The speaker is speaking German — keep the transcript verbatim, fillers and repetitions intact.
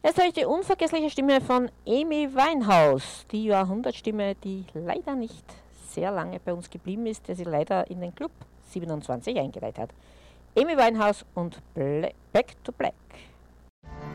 Jetzt habe ich die unvergessliche Stimme von Amy Winehouse, die Jahrhundertstimme, die leider nicht sehr lange bei uns geblieben ist, der sie leider in den Club siebenundzwanzig eingeweiht hat. Amy Winehouse und Back to Black.